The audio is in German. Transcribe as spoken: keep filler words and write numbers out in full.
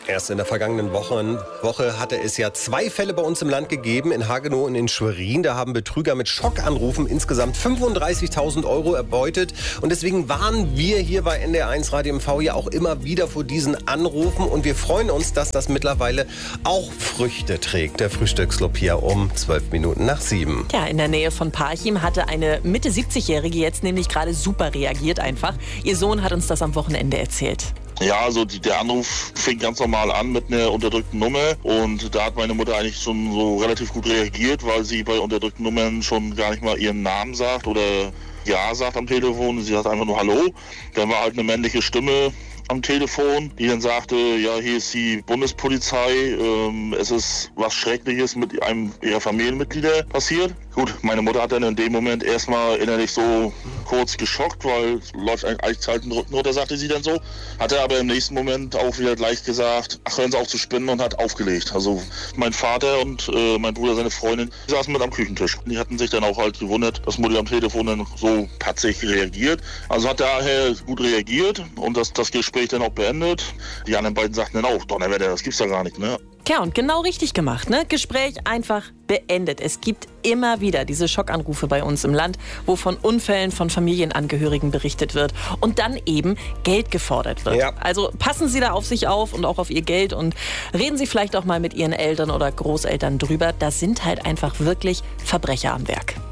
Erst in der vergangenen Woche, Woche hatte es ja zwei Fälle bei uns im Land gegeben, in Hagenow und in Schwerin. Da haben Betrüger mit Schockanrufen insgesamt fünfunddreißigtausend Euro erbeutet. Und deswegen warnen wir hier bei N D R eins Radio M V ja auch immer wieder vor diesen Anrufen. Und wir freuen uns, dass das mittlerweile auch Früchte trägt. Der Frühstücksclub hier um zwölf Minuten nach sieben. Ja, in der Nähe von Parchim hatte eine Mitte siebzigjährige jetzt nämlich gerade super reagiert einfach. Ihr Sohn hat uns das am Wochenende erzählt. Ja, also die, der Anruf fing ganz normal an mit einer unterdrückten Nummer und da hat meine Mutter eigentlich schon so relativ gut reagiert, weil sie bei unterdrückten Nummern schon gar nicht mal ihren Namen sagt oder Ja sagt am Telefon. Sie sagt einfach nur Hallo. Dann war halt eine männliche Stimme am Telefon, die dann sagte, ja, hier ist die Bundespolizei, ähm, es ist was Schreckliches mit einem ihrer Familienmitglieder passiert. Gut, meine Mutter hat dann in dem Moment erstmal innerlich so kurz geschockt, weil es läuft eigentlich halt den Rücken runter, sagte sie dann so. Hatte aber im nächsten Moment auch wieder gleich gesagt, ach, hören Sie auf zu spinnen und hat aufgelegt. Also mein Vater und äh, mein Bruder, seine Freundin, die saßen mit am Küchentisch. Die hatten sich dann auch halt gewundert, dass Mutti am Telefon dann so patzig reagiert. Also hat daher gut reagiert und das, das Gespräch dann auch beendet. Die anderen beiden sagten dann auch, Donnerwetter, das gibt's ja gar nicht, ne? Tja, und genau richtig gemacht, ne? Gespräch einfach beendet. Es gibt immer wieder diese Schockanrufe bei uns im Land, wo von Unfällen von Familienangehörigen berichtet wird und dann eben Geld gefordert wird. Ja. Also passen Sie da auf sich auf und auch auf Ihr Geld und reden Sie vielleicht auch mal mit Ihren Eltern oder Großeltern drüber. Das sind halt einfach wirklich Verbrecher am Werk.